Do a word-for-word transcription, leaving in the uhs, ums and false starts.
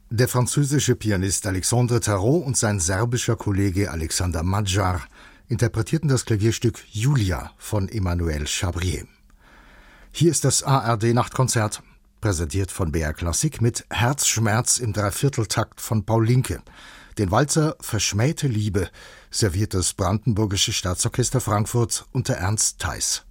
Der französische Pianist Alexandre Tarot und sein serbischer Kollege Alexander Madjar interpretierten das Klavierstück Julia von Emmanuel Chabrier. Hier ist das A R D-Nachtkonzert, präsentiert von B R Klassik mit Herzschmerz im Dreivierteltakt von Paul Linke. Den Walzer Verschmähte Liebe serviert das Brandenburgische Staatsorchester Frankfurt unter Ernst Theis.